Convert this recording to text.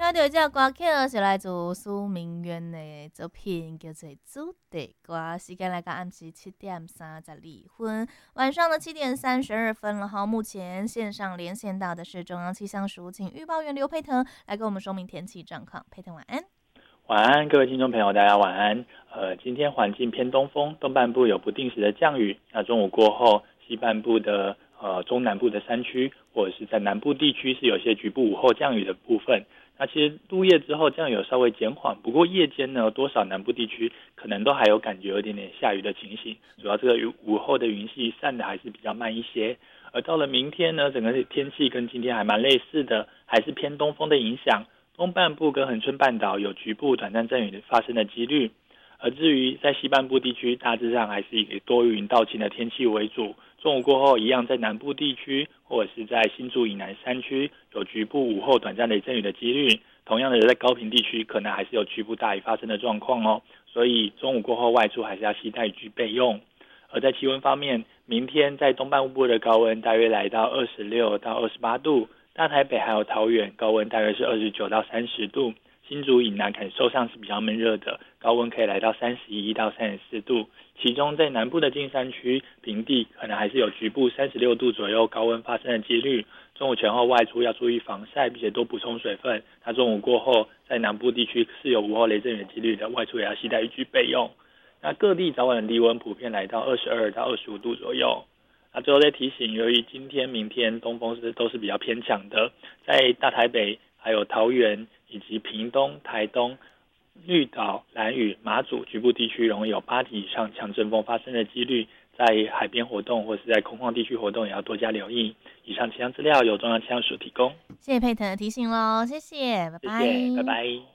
听到这歌曲是来自苏明渊的作品，叫做《主题歌》。时间来到暗时7:32，晚上的7:32了哈。目前线上连线到的是中央气象署，请预报员刘佩腾来给我们说明天气状况。佩腾晚安。 晚安，各位听众朋友，大家晚安。今天环境偏东风，东半部有不定时的降雨。那中午过后，西半部的中南部的山区，或者是在南部地区是有些局部午后降雨的部分。那其实入夜之后降雨有稍微减缓，不过夜间呢，多少南部地区可能都还有感觉有一点点下雨的情形。主要这个午后的云系散的还是比较慢一些。而到了明天呢，整个天气跟今天还蛮类似的，还是偏东风的影响。东半部跟恒春半岛有局部短暂阵雨发生的几率，而至于在西半部地区，大致上还是以多云到晴的天气为主。中午过后，一样在南部地区或者是在新竹以南山区有局部午后短暂雷阵雨的几率。同样的，在高屏地区可能还是有局部大雨发生的状况哦。所以中午过后外出还是要携带雨具备用。而在气温方面，明天在东半部的高温大约来到26到28度。大台北还有桃园高温大约是29到30度，新竹以南感受上是比较闷热的，高温可以来到31到34度。其中在南部的近山区平地可能还是有局部36度左右高温发生的几率。中午前后外出要注意防晒，并且多补充水分。那中午过后在南部地区是有午后雷阵雨的几率的，外出也要携带雨具备用。那各地早晚的低温普遍来到22到25度左右。那最后再提醒，由于今天、明天东风都是比较偏强的，在大台北、还有桃园以及屏东、台东、绿岛、兰屿、马祖局部地区容易有8级以上强阵风发生的几率，在海边活动或是在空旷地区活动也要多加留意。以上气象资料由中央气象署提供。 谢谢佩腾的提醒喽，谢谢，拜拜。 谢谢，拜拜。